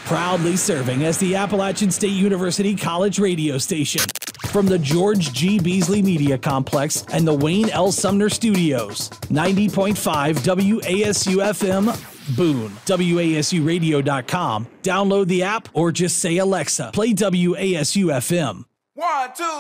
Proudly serving as the Appalachian State University College radio station. From the George G. Beasley Media Complex and the Wayne L. Sumner Studios. 90.5 WASU-FM, Boone. WASUradio.com. Download the app or just say, Alexa, play WASU-FM. 1, 2.